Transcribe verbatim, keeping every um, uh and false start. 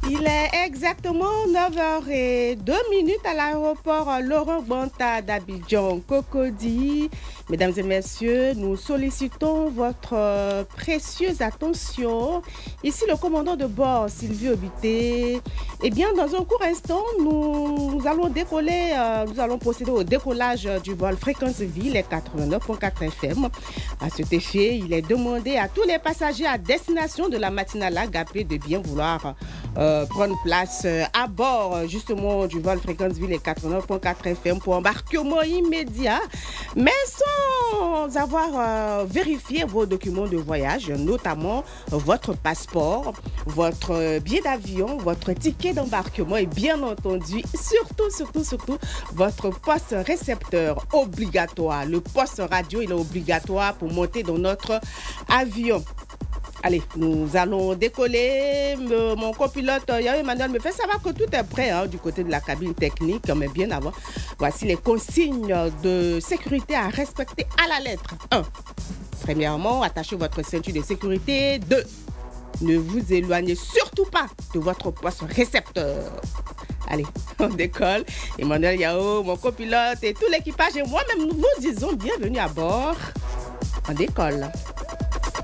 Il est exactement neuf heures zéro deux à l'aéroport Laurent Gbagbo d'Abidjan, Cocody. Mesdames et messieurs, nous sollicitons votre précieuse attention. Ici, le commandant de bord, Sylvie Obité. Eh bien, dans un court instant, nous, nous allons décoller, euh, nous allons procéder au décollage du vol Fréquence-Ville quatre-vingt-neuf virgule quatre F M. À cet effet, il est demandé à tous les passagers à destination de la matinale Agapé de bien vouloir euh, prendre place euh, à bord justement du vol Fréquence-Ville quatre-vingt-neuf virgule quatre F M pour embarquement immédiat, mais sans avoir euh, vérifié vos documents de voyage, notamment euh, votre passeport, votre euh, billet d'avion, votre ticket d'embarquement et bien entendu, surtout, surtout, surtout, votre poste récepteur obligatoire. Le poste radio, il est obligatoire pour monter dans notre avion. Allez, nous allons décoller. Mon copilote, Emmanuel, me fait savoir que tout est prêt hein, du côté de la cabine technique, mais bien avant. Voici les consignes de sécurité à respecter à la lettre. un. Premièrement, attachez votre ceinture de sécurité. deux. Ne vous éloignez surtout pas de votre poste récepteur. Allez, on décolle. Emmanuel Yao, mon copilote et tout l'équipage et moi-même, nous vous disons bienvenue à bord. On décolle.